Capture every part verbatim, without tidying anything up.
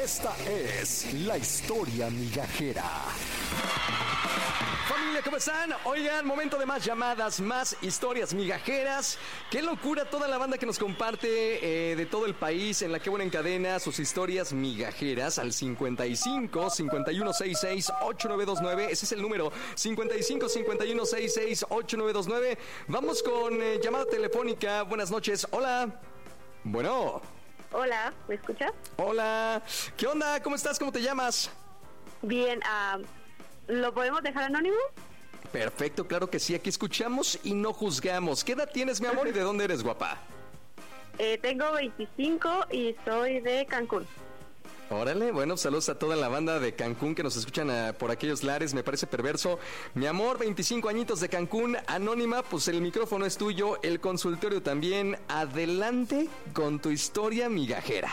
Esta es la historia migajera. Familia, ¿cómo están? Oigan, momento de más llamadas, más historias migajeras. Qué locura toda la banda que nos comparte eh, de todo el país en la que buena encadena sus historias migajeras al cincuenta y cinco, cincuenta y uno sesenta y seis, ochenta y nueve veintinueve. Ese es el número, cincuenta y cinco, cincuenta y uno sesenta y seis, ochenta y nueve veintinueve. Vamos con eh, llamada telefónica. Buenas noches. Hola. Bueno. Hola, ¿me escuchas? Hola. ¿Qué onda? ¿Cómo estás? ¿Cómo te llamas? Bien, uh, ¿lo podemos dejar anónimo? Perfecto, claro que sí. Aquí escuchamos y no juzgamos. ¿Qué edad tienes, mi amor, y de dónde eres, guapa? Eh, tengo veinticinco y soy de Cancún. Órale, bueno, saludos a toda la banda de Cancún que nos escuchan uh, por aquellos lares, me parece perverso. Mi amor, veinticinco añitos de Cancún, anónima, pues el micrófono es tuyo, el consultorio también. Adelante con tu historia migajera.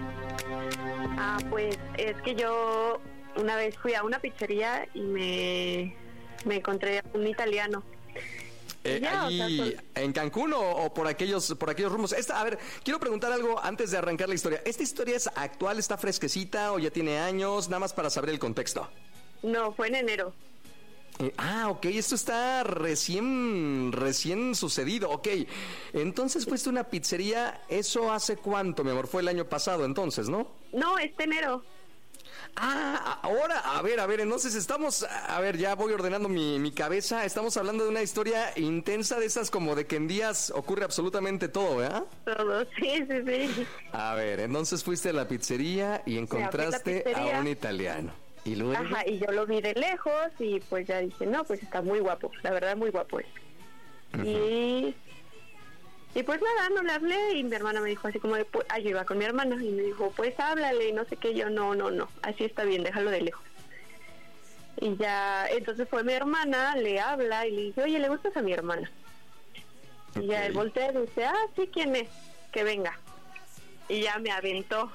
Ah, pues es que yo una vez fui a una pizzería y me, me encontré a un italiano. Eh, ya, allí, o sea, son... ¿En Cancún o, o por aquellos por aquellos rumbos? Esta, a ver, quiero preguntar algo antes de arrancar la historia. ¿Esta historia es actual, está fresquecita o ya tiene años? Nada más para saber el contexto. No, fue en enero. Eh, ah, ok, esto está recién, recién sucedido, ok. Entonces fuiste a una pizzería, ¿eso hace cuánto, mi amor? Fue el año pasado entonces, ¿no? No, este enero. Ah, ahora, a ver, a ver, entonces estamos, a ver, ya voy ordenando mi, mi cabeza, estamos hablando de una historia intensa de esas como de que en días ocurre absolutamente todo, ¿verdad? Todo, sí, sí, sí. A ver, entonces fuiste a la pizzería y encontraste pizzería. a un italiano. ¿Y luego? Ajá, y yo lo vi de lejos y pues ya dije, no, pues está muy guapo, la verdad muy guapo es. Uh-huh. Y... Y pues nada, no le hablé y mi hermana me dijo así como de, pues, ah, yo iba con mi hermana y me dijo, pues háblale y no sé qué, yo no, no, no, así está bien, déjalo de lejos. Y ya, entonces fue mi hermana, le habla y le dije, oye, ¿le gustas a mi hermana? Okay. Y ya él voltea y dice, ah, sí, ¿quién es? Que venga. Y ya me aventó.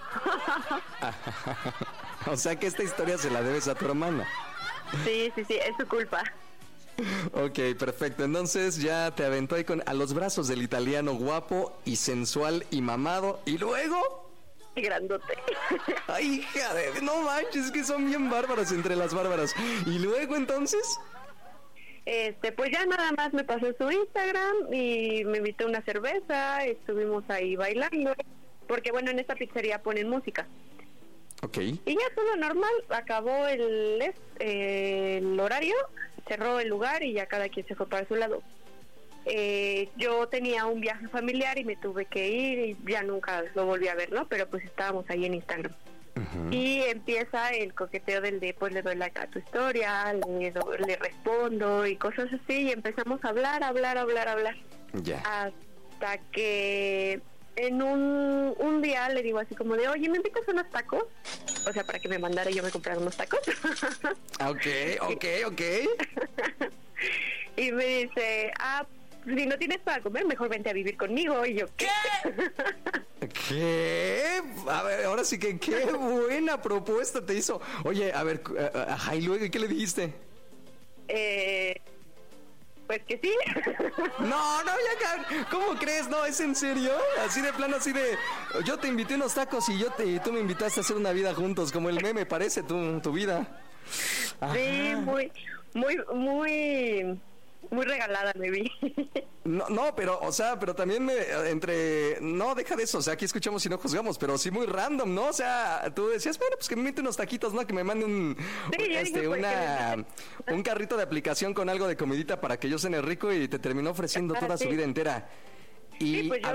O sea que esta historia se la debes a tu hermana. Sí, sí, sí, es su culpa. Ok, perfecto. Entonces ya te aventó ahí con, a los brazos del italiano guapo y sensual y mamado. ¿Y luego? Y grandote. Ay, hija de... No manches, es que son bien bárbaras entre las bárbaras. ¿Y luego entonces? Este, pues ya nada más me pasó su Instagram y me invitó una cerveza, estuvimos ahí bailando. Porque bueno, en esta pizzería ponen música. Ok. Y ya todo normal, acabó el, eh, el horario, cerró el lugar y ya cada quien se fue para su lado. Eh, yo tenía un viaje familiar y me tuve que ir y ya nunca lo volví a ver, ¿no? Pero pues estábamos ahí en Instagram. Uh-huh. Y empieza el coqueteo del de, pues le doy like a tu historia, le, do, le respondo y cosas así y empezamos a hablar, hablar, hablar, hablar. Ya. Yeah. Hasta que... En un, un día le digo así como de, oye, ¿me invitas unos tacos? O sea, para que me mandara y yo me comprara unos tacos. Ok, ok, ok. Y me dice, ah, si no tienes para comer, mejor vente a vivir conmigo. Y yo, ¿qué? ¿Qué? A ver, ahora sí que qué buena propuesta te hizo. Oye, a ver, ajá, y luego, ¿qué le dijiste? Eh... Pues que sí. No, no, ya, ¿cómo crees? No, ¿es en serio? Así de plano, así de... Yo te invité unos tacos y yo te, y tú me invitaste a hacer una vida juntos, como el meme parece tu, tu vida. Ajá. Sí, muy, muy, muy... Muy regalada me vi. No, no, pero, o sea, pero también me, entre... No, deja de eso, o sea, aquí escuchamos y no juzgamos, pero sí muy random, ¿no? O sea, tú decías, bueno, pues que me invite unos taquitos, ¿no? Que me mande un... Sí, este, dije, una... Me... Un carrito de aplicación con algo de comidita para que yo cene rico y te terminó ofreciendo ah, toda sí. su vida entera. Y, sí, pues yo